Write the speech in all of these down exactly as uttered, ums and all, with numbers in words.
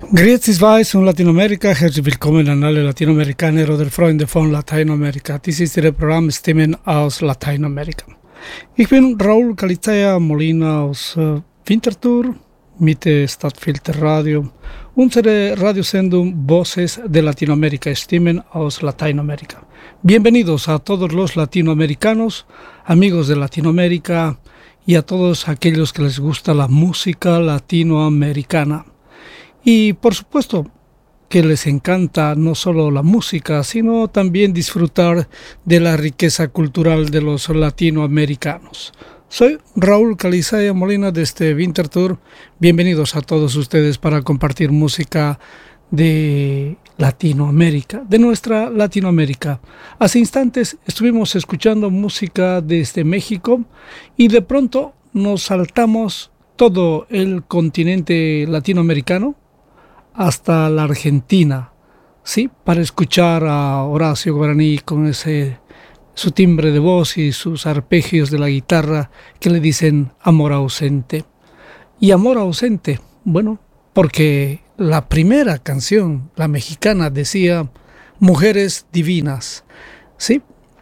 Grüezi Weiß und Latinoamerika, herzlich willkommen an alle Latinoamerikaner oder Freunde von Lateinamerika. Dies ist Ihr Programm Stimmen aus Lateinamerika. Ich bin Raúl Calizaya Molina aus äh, Winterthur, Mitte Stadtfilter Radio. Unsere Radiosendung Voces de Latinoamérica, Stimmen aus Lateinamerika. Bienvenidos a todos los latinoamericanos, amigos de Latinoamérica y a todos aquellos que les gusta la música latinoamericana. Y por supuesto que les encanta no solo la música, sino también disfrutar de la riqueza cultural de los latinoamericanos. Soy Raúl Calizaya Molina desde Winterthur. Bienvenidos a todos ustedes para compartir música de Latinoamérica, de nuestra Latinoamérica. Hace instantes estuvimos escuchando música desde México y de pronto nos saltamos todo el continente latinoamericano hasta la Argentina, sí, para escuchar a Horacio Guaraní con ese su timbre de voz y sus arpegios de la guitarra que le dicen amor ausente. Y amor ausente, bueno, porque la primera canción, la mexicana, decía mujeres divinas, sí,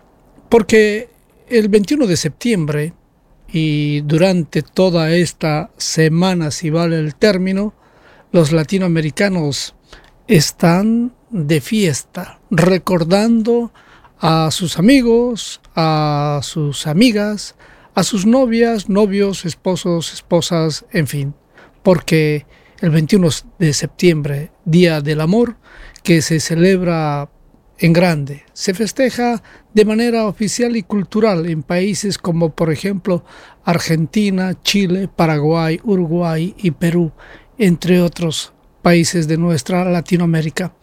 porque el veintiuno de septiembre y durante toda esta semana, si vale el término, los latinoamericanos están de fiesta, recordando a sus amigos, a sus amigas, a sus novias, novios, esposos, esposas, en fin, porque el veintiuno de septiembre, Día del Amor, que se celebra en grande, se festeja de manera oficial y cultural en países como, por ejemplo, Argentina, Chile, Paraguay, Uruguay y Perú, entre otros países de nuestra Latinoamérica.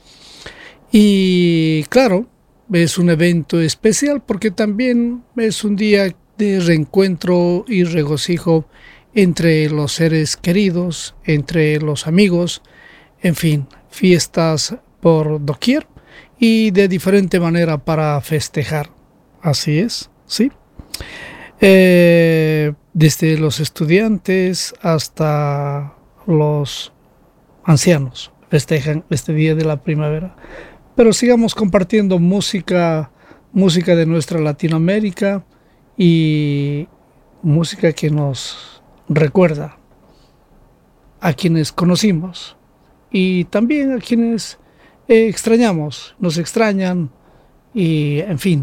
Y claro, es un evento especial porque también es un día de reencuentro y regocijo entre los seres queridos, entre los amigos, en fin, fiestas por doquier y de diferente manera para festejar. Así es, ¿sí? Eh, desde los estudiantes hasta los ancianos festejan este día de la primavera. Pero sigamos compartiendo música, música de nuestra Latinoamérica y música que nos recuerda a quienes conocimos y también a quienes eh, extrañamos, nos extrañan y, en fin,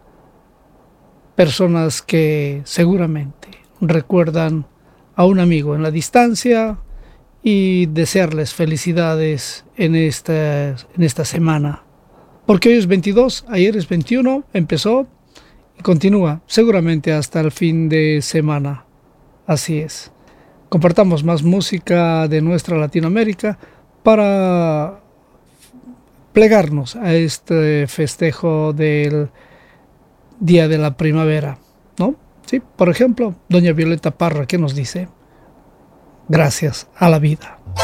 personas que seguramente recuerdan a un amigo en la distancia y desearles felicidades en esta, en esta semana. Porque hoy es veintidós, ayer es veintiuno, empezó y continúa seguramente hasta el fin de semana. Así es. Compartamos más música de nuestra Latinoamérica para plegarnos a este festejo del Día de la Primavera, ¿no? Sí, por ejemplo, doña Violeta Parra, ¿qué nos dice? Gracias a la vida.